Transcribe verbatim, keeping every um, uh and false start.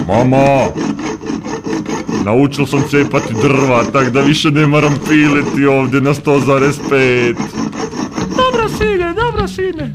Mama! Naučil sam cepati drva, tak da više ne moram piliti ovdje na sto zarez pet. Dobro sine, dobro sine.